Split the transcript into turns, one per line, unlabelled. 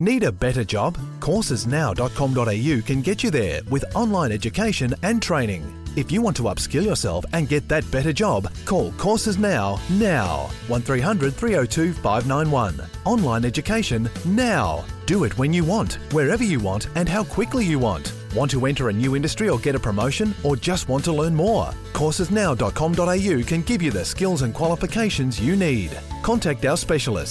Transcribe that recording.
Need a better job? Coursesnow.com.au can get you there with online education and training. If you want to upskill yourself and get that better job, call Courses Now. 1300 302 591. Online education now. Do it when you want, wherever you want and how quickly you want. Want to enter a new industry or get a promotion, or just want to learn more? Coursesnow.com.au can give you the skills and qualifications you need. Contact our specialists